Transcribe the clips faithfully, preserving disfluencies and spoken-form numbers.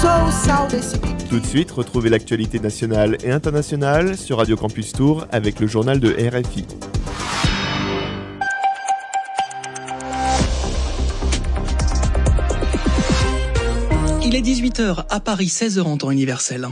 sou o sal desse pique. Tout de suite, retrouvez l'actualité nationale et internationale sur Radio Campus Tours avec le journal de R F I. Il est dix-huit heures à Paris, seize heures en temps universel.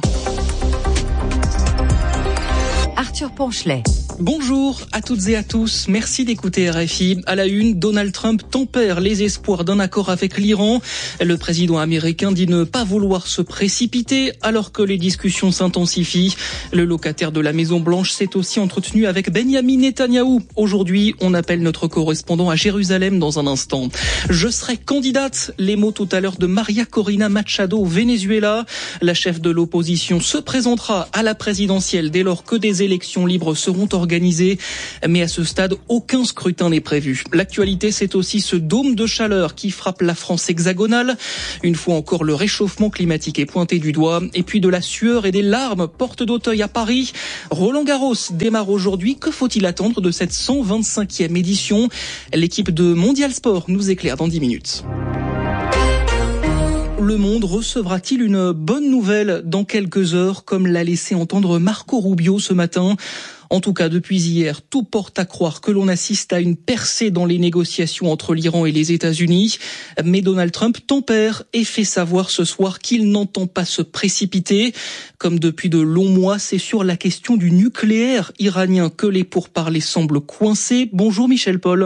Arthur Ponchelet. Bonjour à toutes et à tous, merci d'écouter R F I. À la une, Donald Trump tempère les espoirs d'un accord avec l'Iran. Le président américain dit ne pas vouloir se précipiter alors que les discussions s'intensifient. Le locataire de la Maison-Blanche s'est aussi entretenu avec Benyamin Netanyahou. Aujourd'hui, on appelle notre correspondant à Jérusalem dans un instant. Je serai candidate, les mots tout à l'heure de Maria Corina Machado au Venezuela. La chef de l'opposition se présentera à la présidentielle dès lors que des élections libres seront organisées. Organisé, mais à ce stade, aucun scrutin n'est prévu. L'actualité, c'est aussi ce dôme de chaleur qui frappe la France hexagonale. Une fois encore, le réchauffement climatique est pointé du doigt. Et puis de la sueur et des larmes, porte d'Auteuil à Paris. Roland Garros démarre aujourd'hui. Que faut-il attendre de cette cent vingt-cinquième édition? L'équipe de Mondial Sport nous éclaire dans dix minutes. Le Monde recevra-t-il une bonne nouvelle dans quelques heures, comme l'a laissé entendre Marco Rubio ce matin? En tout cas, depuis hier, tout porte à croire que l'on assiste à une percée dans les négociations entre l'Iran et les États-Unis. Mais Donald Trump tempère et fait savoir ce soir qu'il n'entend pas se précipiter. Comme depuis de longs mois, c'est sur la question du nucléaire iranien que les pourparlers semblent coincés. Bonjour Michel Paul.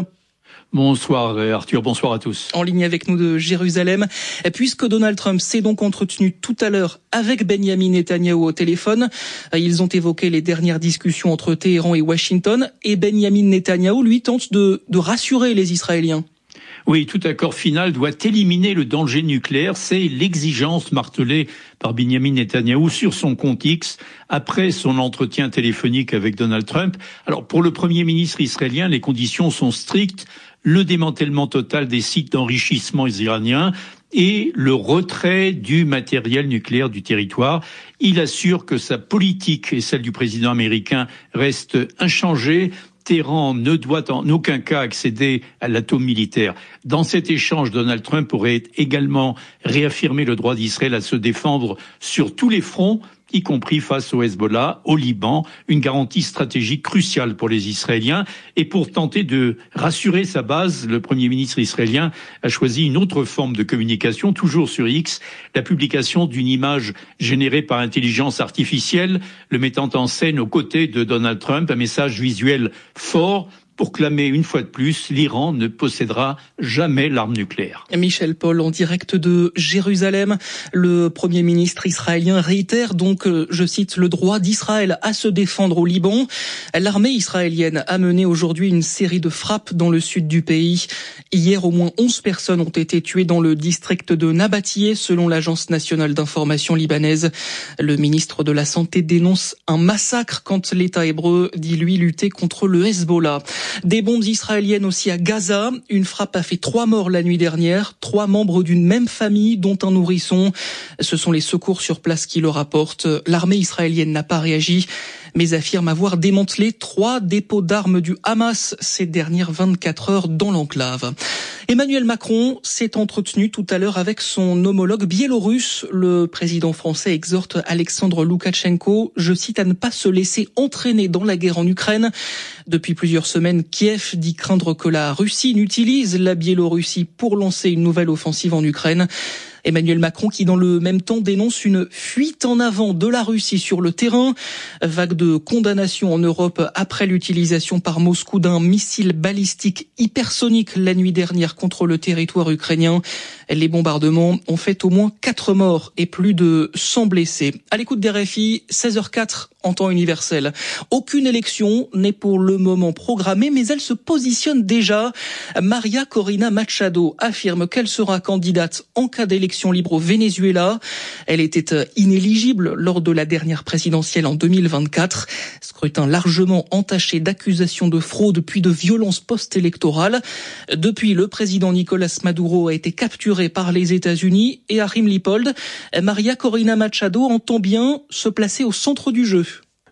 Bonsoir Arthur, bonsoir à tous. En ligne avec nous de Jérusalem, puisque Donald Trump s'est donc entretenu tout à l'heure avec Benyamin Netanyahou au téléphone. Ils ont évoqué les dernières discussions entre Téhéran et Washington, et Benyamin Netanyahou, lui, tente de, de rassurer les Israéliens. Oui, tout accord final doit éliminer le danger nucléaire. C'est l'exigence martelée par Benyamin Netanyahou sur son compte X après son entretien téléphonique avec Donald Trump. Alors, pour le Premier ministre israélien, les conditions sont strictes. Le démantèlement total des sites d'enrichissement iraniens et le retrait du matériel nucléaire du territoire. Il assure que sa politique et celle du président américain restent inchangées. Téhéran ne doit en aucun cas accéder à l'atome militaire. Dans cet échange, Donald Trump aurait également réaffirmé le droit d'Israël à se défendre sur tous les fronts, y compris face au Hezbollah, au Liban, une garantie stratégique cruciale pour les Israéliens. Et pour tenter de rassurer sa base, le Premier ministre israélien a choisi une autre forme de communication, toujours sur X, la publication d'une image générée par intelligence artificielle, le mettant en scène aux côtés de Donald Trump, un message visuel fort pour clamer une fois de plus, l'Iran ne possédera jamais l'arme nucléaire. Michel Paul, en direct de Jérusalem, le Premier ministre israélien réitère donc, je cite, le droit d'Israël à se défendre au Liban. L'armée israélienne a mené aujourd'hui une série de frappes dans le sud du pays. Hier, au moins onze personnes ont été tuées dans le district de Nabatieh, selon l'Agence nationale d'information libanaise. Le ministre de la Santé dénonce un massacre quand l'État hébreu dit, lui, lutter contre le Hezbollah. Des bombes israéliennes aussi à Gaza. Une frappe a fait trois morts la nuit dernière. Trois membres d'une même famille, dont un nourrisson. Ce sont les secours sur place qui le rapportent. L'armée israélienne n'a pas réagi, mais affirme avoir démantelé trois dépôts d'armes du Hamas ces dernières vingt-quatre heures dans l'enclave. Emmanuel Macron s'est entretenu tout à l'heure avec son homologue biélorusse. Le président français exhorte Alexandre Loukachenko, je cite, à ne pas se laisser entraîner dans la guerre en Ukraine. Depuis plusieurs semaines, Kiev dit craindre que la Russie n'utilise la Biélorussie pour lancer une nouvelle offensive en Ukraine. Emmanuel Macron qui dans le même temps dénonce une fuite en avant de la Russie sur le terrain. Vague de condamnation en Europe après l'utilisation par Moscou d'un missile balistique hypersonique la nuit dernière contre le territoire ukrainien. Les bombardements ont fait au moins quatre morts et plus de cent blessés. À l'écoute des R F I, seize heures quatre en temps universel. Aucune élection n'est pour le moment programmée, mais elle se positionne déjà. Maria Corina Machado affirme qu'elle sera candidate en cas d'élection libre au Venezuela. Elle était inéligible lors de la dernière présidentielle en deux mille vingt-quatre. Scrutin largement entaché d'accusations de fraude puis de violences post-électorales. Depuis, le président Nicolas Maduro a été capturé par les États-Unis et Harim Lippold. Maria Corina Machado entend bien se placer au centre du jeu.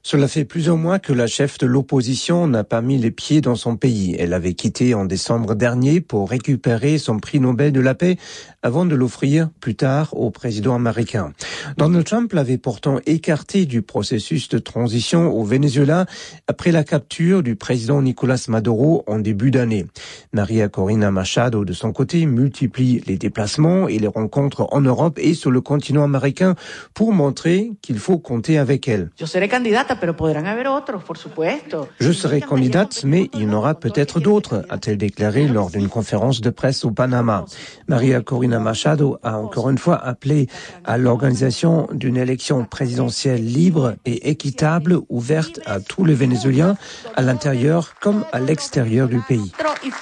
Cela fait plusieurs mois que la chef de l'opposition n'a pas mis les pieds dans son pays. Elle avait quitté en décembre dernier pour récupérer son prix Nobel de la paix avant de l'offrir plus tard au président américain. Donald Trump l'avait pourtant écarté du processus de transition au Venezuela après la capture du président Nicolás Maduro en début d'année. María Corina Machado, de son côté, multiplie les déplacements et les rencontres en Europe et sur le continent américain pour montrer qu'il faut compter avec elle. Je serai candidate, pero podrán haber otros, por supuesto. Je serai candidate, mais il y en aura peut-être d'autres, a-t-elle déclaré lors d'une conférence de presse au Panama. María Corina Machado a encore une fois appelé à l'organisation d'une élection présidentielle libre et équitable, ouverte à tous les Vénézuéliens, à l'intérieur comme à l'extérieur du pays.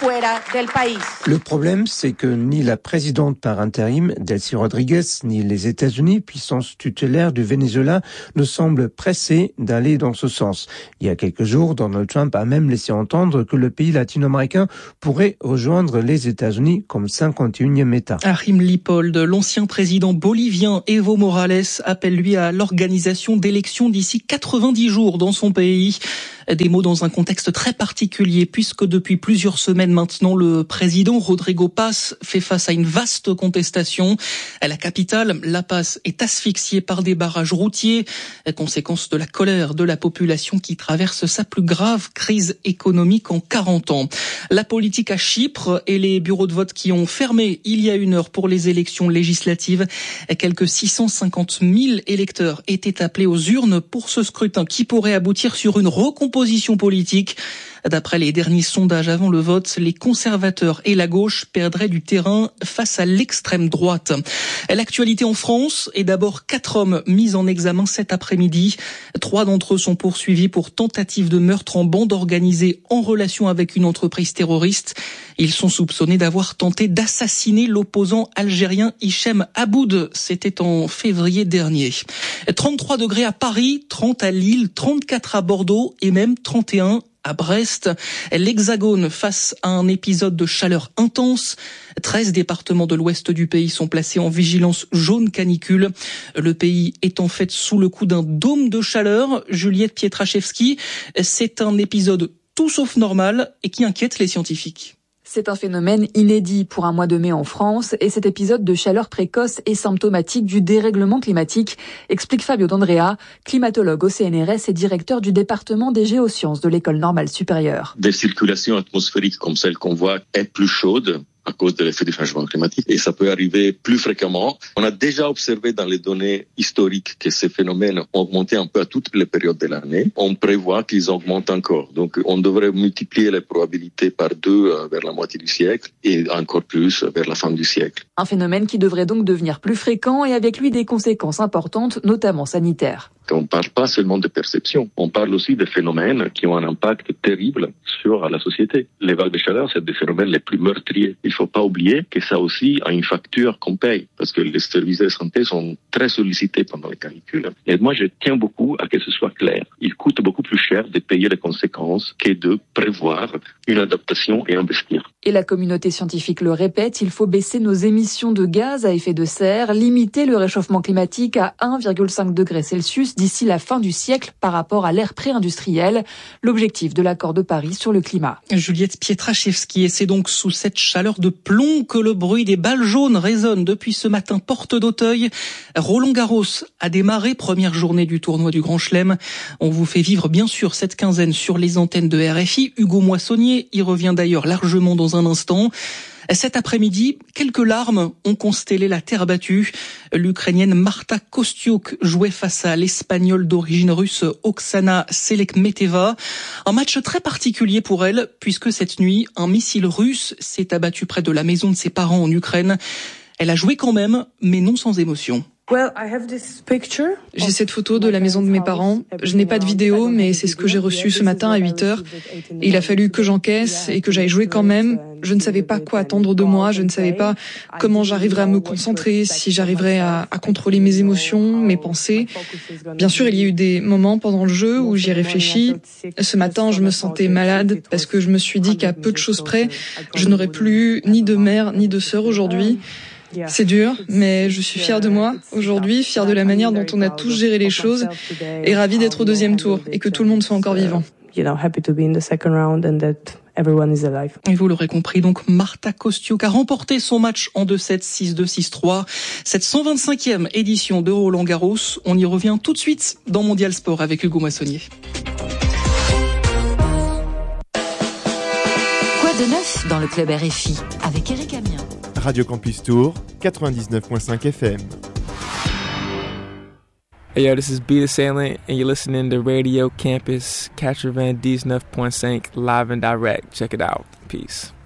Le problème, c'est que ni la présidente par intérim, Delcy Rodriguez, ni les États-Unis, puissance tutélaire du Venezuela, ne semblent pressés d'aller dans ce sens. Il y a quelques jours, Donald Trump a même laissé entendre que le pays latino-américain pourrait rejoindre les États-Unis comme cinquante et unième État. Achim Lippold, l'ancien président bolivien Evo Morales, appelle lui à l'organisation d'élections d'ici quatre-vingt-dix jours dans son pays. Des mots dans un contexte très particulier puisque depuis plusieurs semaines maintenant, le président Rodrigo Paz fait face à une vaste contestation. À la capitale, La Paz est asphyxiée par des barrages routiers, conséquence de la colère de la population qui traverse sa plus grave crise économique en quarante ans. La politique à Chypre et les bureaux de vote qui ont fermé il y a une heure pour les élections législatives. Quelques six cent cinquante mille électeurs étaient appelés aux urnes pour ce scrutin qui pourrait aboutir sur une recomposition politique. D'après les derniers sondages avant le vote, les conservateurs et la gauche perdraient du terrain face à l'extrême droite. L'actualité en France est d'abord quatre hommes mis en examen cet après-midi. Trois d'entre eux sont poursuivis pour tentative de meurtre en bande organisée en relation avec une entreprise terroriste. Ils sont soupçonnés d'avoir tenté d'assassiner l'opposant algérien Hichem Aboud. C'était en février dernier. trente-trois degrés à Paris, trente à Lille, trente-quatre à Bordeaux et même trente et un à Brest. L'Hexagone face à un épisode de chaleur intense. treize départements de l'ouest du pays sont placés en vigilance jaune canicule. Le pays est en fait sous le coup d'un dôme de chaleur. Juliette Pietraszewski, c'est un épisode tout sauf normal et qui inquiète les scientifiques. C'est un phénomène inédit pour un mois de mai en France et cet épisode de chaleur précoce est symptomatique du dérèglement climatique, explique Fabio D'Andrea, climatologue au C N R S et directeur du département des géosciences de l'École normale supérieure. Des circulations atmosphériques comme celles qu'on voit est plus chaude à cause de l'effet du changement climatique. Et ça peut arriver plus fréquemment. On a déjà observé dans les données historiques que ces phénomènes ont augmenté un peu à toutes les périodes de l'année. On prévoit qu'ils augmentent encore. Donc, on devrait multiplier les probabilités par deux vers la moitié du siècle et encore plus vers la fin du siècle. Un phénomène qui devrait donc devenir plus fréquent et avec lui des conséquences importantes, notamment sanitaires. On ne parle pas seulement de perception, on parle aussi de phénomènes qui ont un impact terrible sur la société. Les vagues de chaleur, c'est des phénomènes les plus meurtriers. Il ne faut pas oublier que ça aussi a une facture qu'on paye, parce que les services de santé sont très sollicités pendant les canicules. Et moi, je tiens beaucoup à que ce soit clair. Il coûte beaucoup plus cher de payer les conséquences que de prévoir une adaptation et investir. Et la communauté scientifique le répète, il faut baisser nos émissions de gaz à effet de serre, limiter le réchauffement climatique à un virgule cinq degré Celsius d'ici la fin du siècle par rapport à l'ère pré-industrielle, l'objectif de l'accord de Paris sur le climat. Juliette Pietraszewski, et c'est donc sous cette chaleur de plomb que le bruit des balles jaunes résonne depuis ce matin porte d'Auteuil. Roland Garros a démarré, première journée du tournoi du Grand Chelem. On vous fait vivre bien sûr cette quinzaine sur les antennes de R F I. Hugo Moissonnier y revient d'ailleurs largement dans un instant. Cet après-midi, quelques larmes ont constellé la terre battue. L'Ukrainienne Marta Kostyuk jouait face à l'Espagnole d'origine russe Oksana Selekmeteva. Un match très particulier pour elle, puisque cette nuit, un missile russe s'est abattu près de la maison de ses parents en Ukraine. Elle a joué quand même, mais non sans émotion. J'ai cette photo de la maison de mes parents. Je n'ai pas de vidéo, mais c'est ce que j'ai reçu ce matin à huit heures. Et il a fallu que j'encaisse et que j'aille jouer quand même. Je ne savais pas quoi attendre de moi. Je ne savais pas comment j'arriverais à me concentrer, si j'arriverais à, à contrôler mes émotions, mes pensées. Bien sûr, il y a eu des moments pendant le jeu où j'y ai réfléchi. Ce matin, je me sentais malade parce que je me suis dit qu'à peu de choses près, je n'aurais plus ni de mère ni de sœur aujourd'hui. C'est dur, mais je suis fière de moi aujourd'hui, fière de la manière dont on a tous géré les choses et ravie d'être au deuxième tour et que tout le monde soit encore vivant. Et vous l'aurez compris, donc Marta Kostyuk a remporté son match en deux sept, six deux, six trois. Cette cent vingt-cinquième édition de Roland-Garros, on y revient tout de suite dans Mondial Sport avec Hugo Massonnier. Quoi de neuf dans le club R F I avec Eric Amiens. Radio Campus Tour, quatre-vingt-dix-neuf virgule cinq F M. Hey yo, this is Be The Salient, and you're listening to Radio Campus quatre-vingt-dix-neuf virgule cinq live and direct. Check it out. Peace.